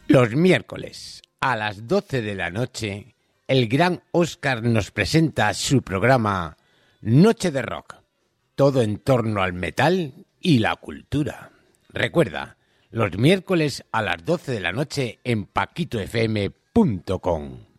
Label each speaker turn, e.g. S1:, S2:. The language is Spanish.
S1: Los miércoles a las 12 de la noche, el gran Óscar nos presenta su programa Noche de Rock, todo en torno al metal y la cultura. Recuerda, los miércoles a las 12 de la noche en paquitofm.com.